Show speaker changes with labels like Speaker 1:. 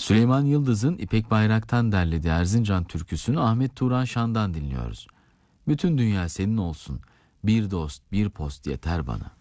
Speaker 1: Süleyman Yıldız'ın İpek Bayrak'tan derlediği Erzincan türküsünü Ahmet Turan Şan'dan dinliyoruz. Bütün dünya senin olsun, bir dost bir post yeter bana.